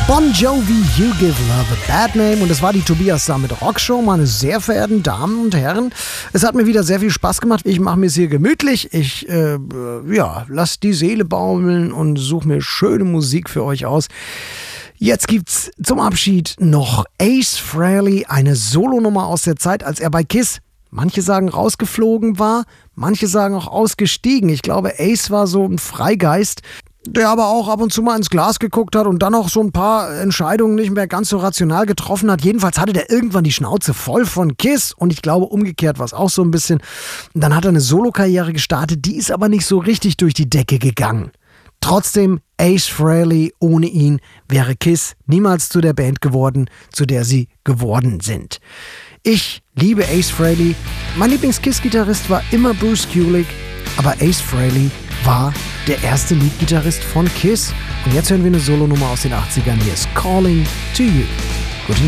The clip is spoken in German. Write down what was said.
Bon Jovi, You Give Love a Bad Name. Und das war die Tobias Sammet Rockshow, meine sehr verehrten Damen und Herren. Es hat mir wieder sehr viel Spaß gemacht. Ich mache mir es hier gemütlich. Ich lass die Seele baumeln und suche mir schöne Musik für euch aus. Jetzt gibt's zum Abschied noch Ace Frehley, eine Solonummer aus der Zeit, als er bei KISS, manche sagen rausgeflogen war, manche sagen auch ausgestiegen. Ich glaube, Ace war so ein Freigeist, der aber auch ab und zu mal ins Glas geguckt hat und dann auch so ein paar Entscheidungen nicht mehr ganz so rational getroffen hat. Jedenfalls hatte der irgendwann die Schnauze voll von KISS und ich glaube, umgekehrt war es auch so ein bisschen. Und dann hat er eine Solokarriere gestartet, die ist aber nicht so richtig durch die Decke gegangen. Trotzdem, Ace Frehley, ohne ihn wäre KISS niemals zu der Band geworden, zu der sie geworden sind. Ich liebe Ace Frehley. Mein Lieblings-KISS-Gitarrist war immer Bruce Kulick, aber Ace Frehley war der erste Lead-Gitarrist von KISS. Und jetzt hören wir eine Solonummer aus den 80ern. Hier ist Calling to You.